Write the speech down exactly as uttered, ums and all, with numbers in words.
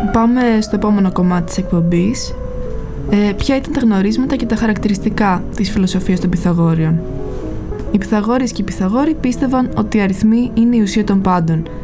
Πάμε στο επόμενο κομμάτι της εκπομπής. Ε, ποια ήταν τα γνωρίσματα και τα χαρακτηριστικά της φιλοσοφίας των Πυθαγόριων? Οι Πυθαγόρες και οι Πυθαγόροι πίστευαν ότι οι αριθμοί είναι η ουσία των πάντων